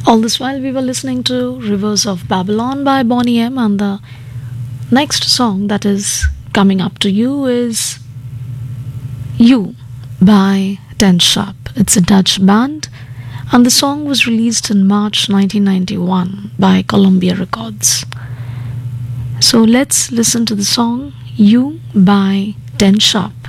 All this while, we were listening to Rivers of Babylon by Bonnie M, and the next song that is coming up to you is You by Ten Sharp. It's a Dutch band, and the song was released in March 1991 by Columbia Records. So let's listen to the song You by Ten Sharp.